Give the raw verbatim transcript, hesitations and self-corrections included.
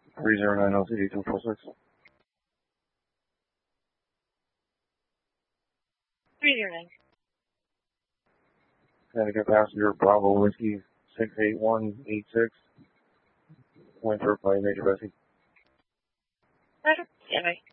three zero nine L C D two four six. three zero nine. Connecticut passenger Bravo Whiskey six eight one eight six. Winthrop by Major Bessie. Roger. Yeah, bye.